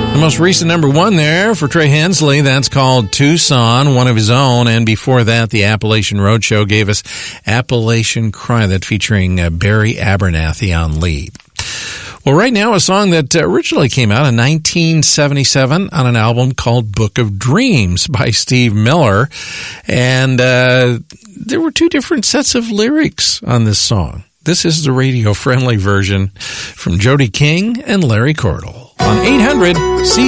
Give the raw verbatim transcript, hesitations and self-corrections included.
The most recent number one there for Trey Hensley, that's called Tucson, one of his own. And before that, the Appalachian Roadshow gave us Appalachian Cry, that featuring uh, Barry Abernathy on lead. Well, right now, a song that originally came out in nineteen seventy-seven on an album called Book of Dreams by Steve Miller. And uh, there were two different sets of lyrics on this song. This is the radio-friendly version from Jody King and Larry Cordell on eight hundred C